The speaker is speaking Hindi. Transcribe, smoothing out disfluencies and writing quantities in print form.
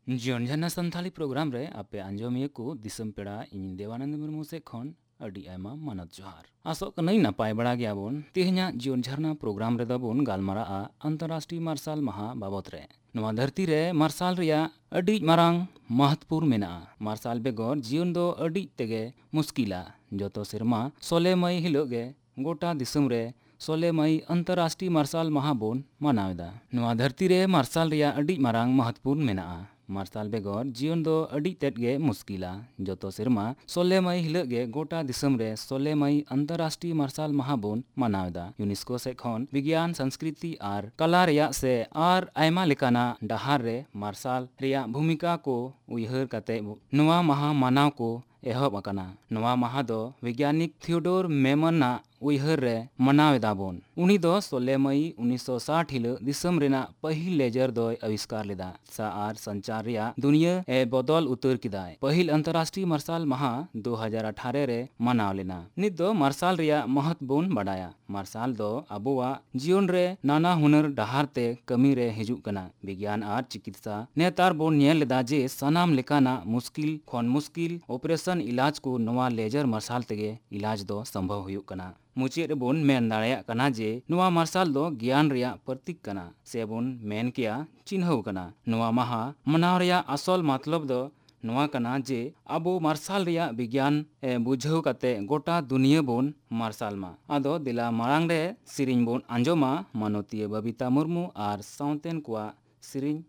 जीवन झरना संथाली प्रोग्राम रे आपे आंजोमिया को दिसम पेड़ा इन देवानंद मुर्मू से खन अडी आयमा मानत जोहार आसो कनई नपाय बड़ा गया बोन तेहना जीवन झरना प्रोग्राम रे दबोन गालमारा अंतरराष्ट्रीय मार्शल माहा बाबत रे नवा धरती रे मार्शल रिया अडी मारांग महत्वपूर्ण मेना मार्शल बेगोर जीवन दो अडी तेगे मुश्किला जोतो सिरमा 16 मई हिलोगे गोटा दिसम रे 16 मई अंतरराष्ट्रीय मार्शल माहा बोन मनावेदा नवा धरती रे मार्शल रिया अडी मारांग महत्वपूर्ण मेना मार्शल बेगोर जीवन दो अडी तेटगे मुश्किला जोतो सिरमा 16 मई हिलोगे गोटा दिसम रे 16 मई अंतरराष्ट्रीय मार्शल माहा बोन मनावेदा यूनेस्को से खन विज्ञान संस्कृति आर कला रिया से आर आयमा लेकाना डहार रे मार्शल रिया भूमिका को उयहर काते नवा माहा मानाव को एहब अकाना नवा माहा दो वैज्ञानिक थियोडोर मेमन ना उयहर रे मनावेदा बोन उनी दो 16 मई 1960 हिलो दिसम रेना पहिल लेजर दो आविष्कार लेदा सा आर संचार रिया दुनिया ए बदल उतर किदाय पहिल अंतरराष्ट्रीय मार्शल माहा 2018 रे मनाव लेना नित दो मार्शल रिया महत्व बोन बडाया मार्शल दो अबुआ जीवन रे नाना हुनर डहार ते कमी रे हिजुक कना विज्ञान आर चिकित्सा नेतार बोन नेल लेदा जे सनाम लेकाना मुश्किल खन मुश्किल ऑपरेशन इलाज को नवा लेजर मार्शल तेगे इलाज दो संभव हुयुक कना मुचेद बोन मेन दाड़ेया कना जे नवा मार्शल दो ज्ञान रिया प्रतीक कना से बोन मेन किया चिन्हव कना नवा माहा मनाव रिया असल मतलब दो नवा कना जे अबो मार्शल रिया विज्ञान बुझाव काते गोटा दुनिया बोन मार्शल मा आदो दिला मारांग रे सिरिंग बोन आंजोमा मानोतिय बबीता मुर्मू आर साउंतेन कुआ सिरिंग